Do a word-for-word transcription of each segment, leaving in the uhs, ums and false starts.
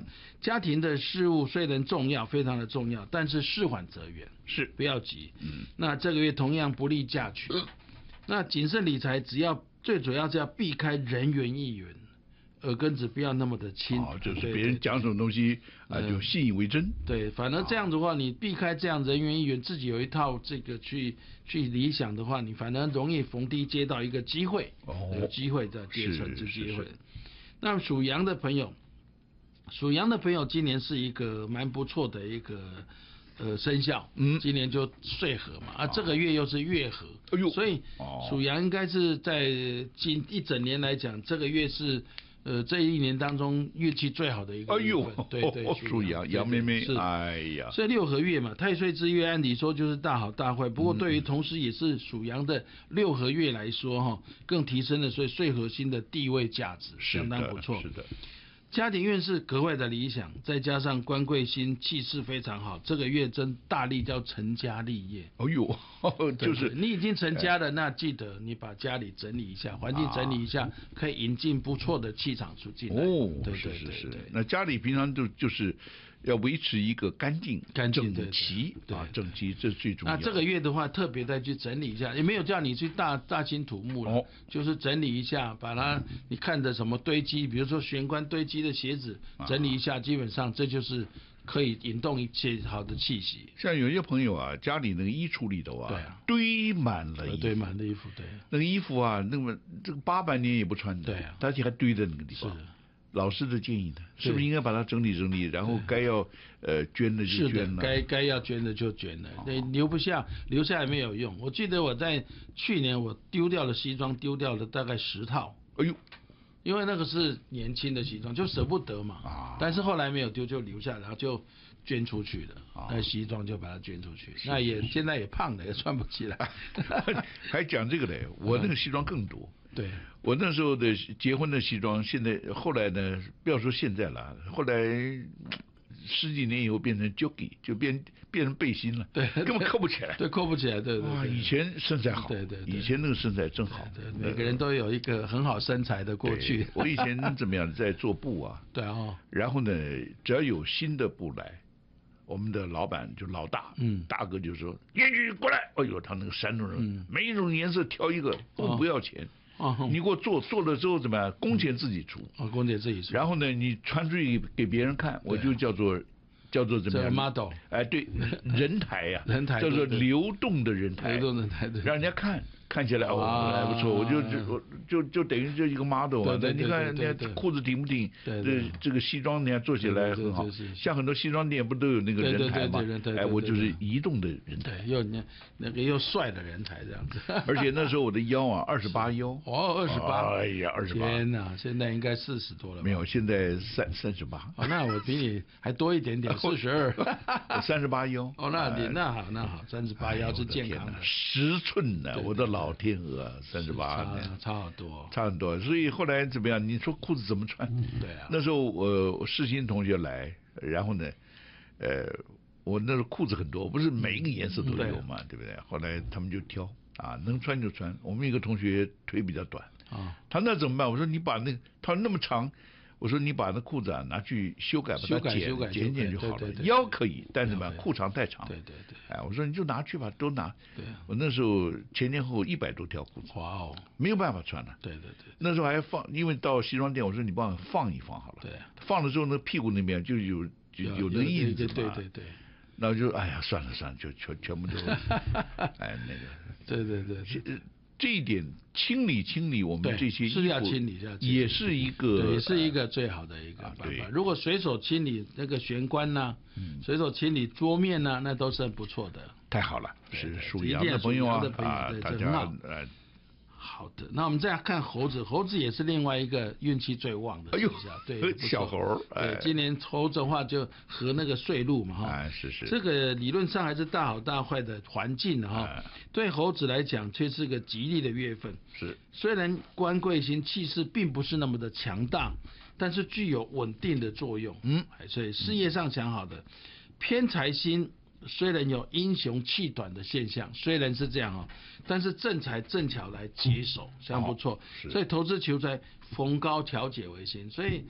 家庭的事务虽然重要，非常的重要，但是事缓则圆， 是不要急。 嗯， 那这个月同样不利嫁娶。嗯、那谨慎理财，只要最主要是要避开人云亦云。耳根子不要那么的轻， 哦，就是别人讲什么东西啊、呃，就信以为真。 对，反正这样的话，你避开这样人云亦云，自己有一套这个去去理想的话，你反而容易逢低接到一个机会，哦、有机会的阶层之机会。那属羊的朋友，属羊的朋友今年是一个蛮不错的一个呃生肖，嗯，今年就岁合嘛，啊，这个月又是月合，哎呦，所以属羊应该是在近一整年来讲，这个月是。呃，这一年当中运气最好的一个月份，哎呦，对对， 属羊，羊妹妹，哎呀， 所以六合月嘛，太岁之月，按理说就是大好大坏。不过对于同时也是属羊的六合月来说，哈，更提升了所以岁合星的地位价值，相当不错。 是的。 家庭运势格外的理想，再加上官贵星气势非常好，这个月真大力叫成家立业。 哦呦，就是你已经成家了，那记得你把家里整理一下，环境整理一下，可以引进不错的气场出进来。 哦，对对对对。那家里平常就就是要维持一个干净、 干净、 整齐啊，整齐这是最重要。 那这个月的话，特别再去整理一下，也没有叫你去大大兴土木了，哦、就是整理一下，把它你看的什么堆积，比如说玄关堆积的鞋子，整理一下，基本上这就是可以引动一些好的气息。 像有些朋友啊，家里那个衣橱里头啊， 啊堆满了衣服， 堆满了衣服，对， 那个衣服啊，那么这个八百年也不穿的， 对啊， 而且还堆在那个地方。老师的建议呢，是不是应该把它整理整理，然后该要呃捐的就捐了， 该该要捐的就捐了，对，留不下，留下来没有用。我记得我在去年我丢掉了西装，丢掉了大概十套， 哎呦， 因为那个是年轻的西装，就舍不得嘛， 啊， 但是后来没有丢，就留下，然后就捐出去了，啊、那西装就把它捐出去，那也现在也胖了，也穿不起来。 还讲这个嘞，我那个西装更多。 对， 我那时候的结婚的西装，现在后来呢，不要说现在了，后来十几年以后变成 jockey， 就变变成背心了， 对， 根本扣不起来， 对，扣不起来，对对对。 哇，以前身材好， 对对， 以前那个身材真好， 对，每个人都有一个很好身材的过去。 我以前怎么样，在做布啊， 对哦， 然后呢，只要有新的布来。我们的老板就老大， 嗯， 大哥就说：“燕居过来！”哎呦，他那个山东人，嗯、每一种颜色挑一个，不不要钱。 哦， 你给我做，做了之后怎么样？工钱自己出。 啊，工钱自己出。 然后呢，你传出去给别人看，我就叫做叫做怎么样 ？model。 哎，对，人台呀， 人台叫做流动的人台， 流动人台， 让人家看。看起来哦还不错，我就就就就等于就一个 model 啊。你看那裤子挺不挺？这这个西装你看做起来很好。像很多西装店不都有那个人台吗？哎，我就是移动的人台， 又那那个又帅的人台这样子。 而且那时候我的腰啊，二十八腰。 哦，二十八。 哎呀，二十八。 天哪，现在应该四十多了。 没有，现在三三十八。 哦，那我比你还多一点点，四十二。 三十八腰。 哦，那你那好那好，三十八腰是健康的。 十寸呢，我的老天鹅。三十八年， 差很多， 差很多。所以后来怎么样？你说裤子怎么穿？ 嗯、对啊。 那时候我世新同学来，然后呢，呃，我那时候裤子很多，不是每一个颜色都有嘛，嗯、对, 对不对？后来他们就挑啊，能穿就穿。我们一个同学腿比较短啊，他那怎么办？我说你把那他那么长。我说你把那裤子啊拿去修改，把它剪剪剪就好了。腰可以，但是嘛裤长太长。 对对对。 哎，我说你就拿去吧，都拿。 对。 我那时候前前后一百多条裤子。 哇哦。 没有办法穿了。 对对对。 那时候还放，因为到西装店，我说你帮我放一放好了。 对。 放了之后，那屁股那边就有就有那印子嘛。 对对对。 然后就哎呀，算了算了，就全全部都哎那个。 对对对。 这一点清理清理我们这些衣服是要清理，要也是一个也是一个最好的一个办法。如果随手清理那个玄关呐，随手清理桌面呐，那都是很不错的。 太好了，是属羊的朋友啊， 啊，大家呃。好的，那我们再来看猴子，猴子也是另外一个运气最旺的生肖，对， 小猴， 对，今年猴子的话就和那个岁禄嘛， 哈，是是， 这个理论上还是大好大坏的环境哈，对猴子来讲却是个吉利的月份， 是， 虽然官贵星气势并不是那么的强大，但是具有稳定的作用，嗯，所以事业上强好的，偏财星。虽然有英雄气短的现象，虽然是这样哦，但是正财正巧来接手，相当不错。所以投资求财逢高调节为先。所以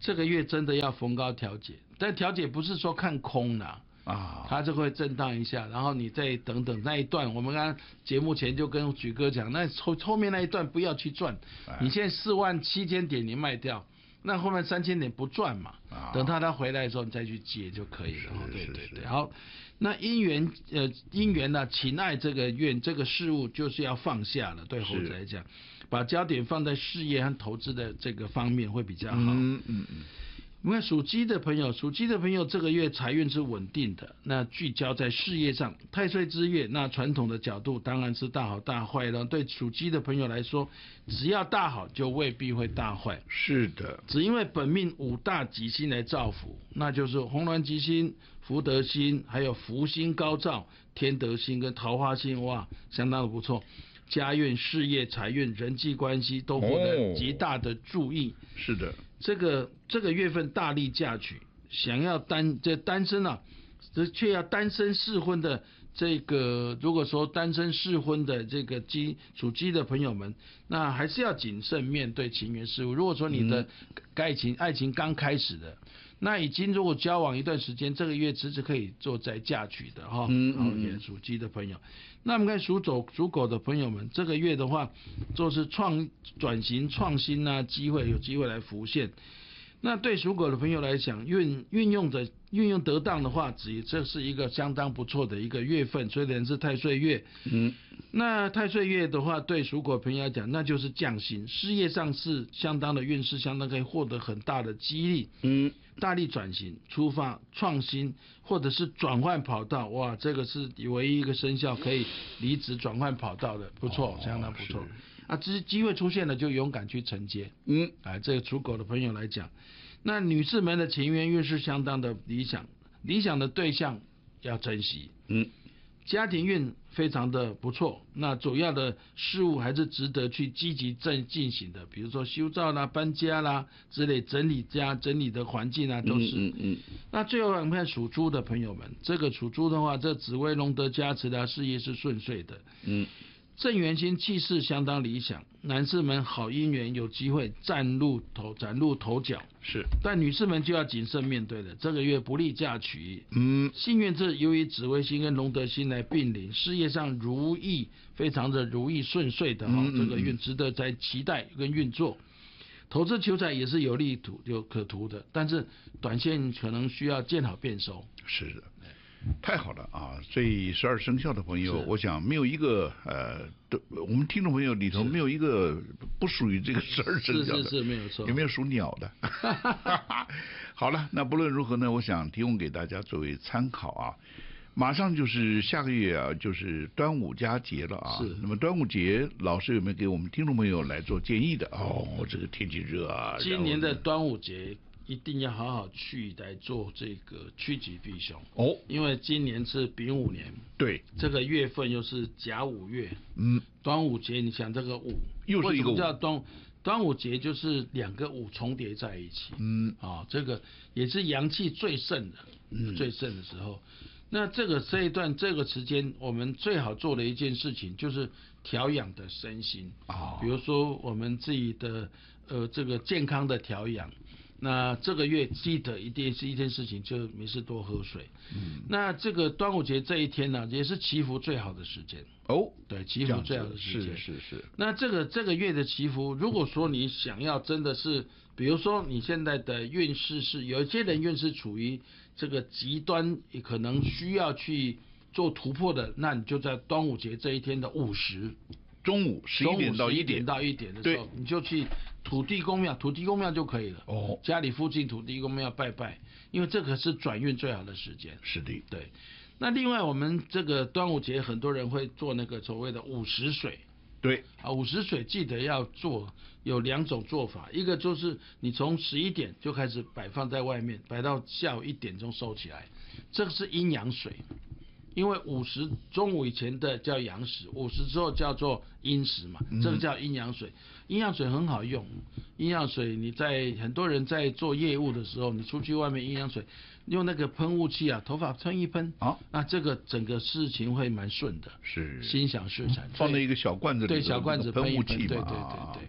这个月真的要逢高调节，但调节不是说看空啦。啊，它就会震荡一下，然后你再等等那一段，我们刚刚节目前就跟举哥讲，那后后面那一段不要去赚，哎、你现在四万七千点你卖掉，那后面三千点不赚嘛，啊、等它它回来的时候你再去接就可以了。对对对，好，那姻缘呃姻缘呢，情爱这个愿这个事物就是要放下了，对猴子来讲，把焦点放在事业和投资的这个方面会比较好。嗯嗯嗯。我们看属鸡的朋友，属鸡的朋友这个月财运是稳定的，那聚焦在事业上。太岁之月，那传统的角度当然是大好大坏了。对属鸡的朋友来说，只要大好就未必会大坏。 是的， 只因为本命五大吉星来造福，那就是红鸾吉星、福德星，还有福星高照、天德星跟桃花星，哇，相当的不错。家运、事业、财运、人际关系都获得极大的注意。 哦、是的。 这个这个月份大力嫁娶，想要单这单身啊，这却要单身适婚的这个，如果说单身适婚的这个鸡属鸡的朋友们，那还是要谨慎面对情缘事物。如果说你的爱情、嗯、爱情刚开始的，那已经如果交往一段时间，这个月其实可以做再嫁娶的哈。嗯嗯嗯。属鸡的朋友，那我们看属狗属狗的朋友们，这个月的话，就是创转型创新啊，机会有机会来浮现。那对属狗的朋友来讲，运运用的运用得当的话，只这是一个相当不错的一个月份，虽然是太岁月。嗯。那太岁月的话，对属狗朋友来讲，那就是降薪，事业上是相当的运势，相当可以获得很大的激励。嗯。大力转型、出发、创新，或者是转换跑道，哇，这个是唯一一个生肖可以离职转换跑道的，不错，相当不错。啊，这机会出现了就勇敢去承接。嗯，啊，这个属狗的朋友来讲，那女士们的情缘运势相当的理想，理想的对象要珍惜。嗯。家庭运非常的不错，那主要的事物还是值得去积极正进行的，比如说修造啦、搬家啦之类，整理家、整理的环境啊，都是。嗯嗯嗯。那最后我们看属猪的朋友们，这个属猪的话，这紫微龙德加持的事业是顺遂的。嗯。正缘星气势相当理想，男士们好姻缘有机会崭露头崭露头角。 是， 但女士们就要谨慎面对了。这个月不利嫁娶。嗯，幸运是由于紫微星跟龙德星来并临，事业上如意，非常的如意顺遂的哈、哦，嗯嗯嗯这个运值得在期待跟运作。投资求财也是有利图有可图的，但是短线可能需要见好变收。 是的。太好了啊！这十二生肖的朋友，我想没有一个呃，我们听众朋友里头没有一个不属于这个十二生肖的， 是是是没有错。 有没有属鸟的？好了，那不论如何呢，我想提供给大家作为参考啊。马上就是下个月啊，就是端午佳节了啊。是。那么端午节，老师有没有给我们听众朋友来做建议的？哦，这个天气热啊。 今年的端午节。一定要好好去来做这个趋吉避凶哦，因为今年是丙午年， 对， 这个月份又是甲午月，嗯，端午节，你想这个午又是一个午， 为什么叫端端午节？就是两个午重叠在一起，嗯，啊、哦，这个也是阳气最盛的，嗯，最盛的时候。那这个这一段这个时间，我们最好做的一件事情就是调养的身心啊、哦，比如说我们自己的呃这个健康的调养。那这个月记得一定是一件事情，就没事多喝水。嗯，那这个端午节这一天呢，也是祈福最好的时间。哦，对，祈福最好的时间。 是是是。 那这个这个月的祈福，如果说你想要真的是，比如说你现在的运势是有一些人运势处于这个极端，也可能需要去做突破的，那你就在端午节这一天的午时。 中午十一点到一点到一点的时候，你就去土地公庙，土地公庙就可以了。哦，家里附近土地公庙拜拜，因为这个是转运最好的时间。 是的， 对。那另外，我们这个端午节很多人会做那个所谓的午时水。 对啊，午时水记得要做，有两种做法，一个就是你从十一点就开始摆放在外面，摆到下午一点钟收起来，这个是阴阳水。因为午时中午以前的叫阳时，午时之后叫做阴时嘛，这个叫阴阳水。阴阳水很好用，阴阳水你在很多人在做业务的时候，你出去外面阴阳水用那个喷雾器啊，头发喷一喷，啊，那这个整个事情会蛮顺的， 是心想事成。 放在一个小罐子里， 对，小罐子喷雾器嘛， 对对对对对。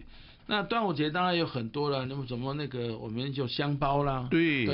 那端午节当然有很多了，那么怎么那个我们就香包啦， 对。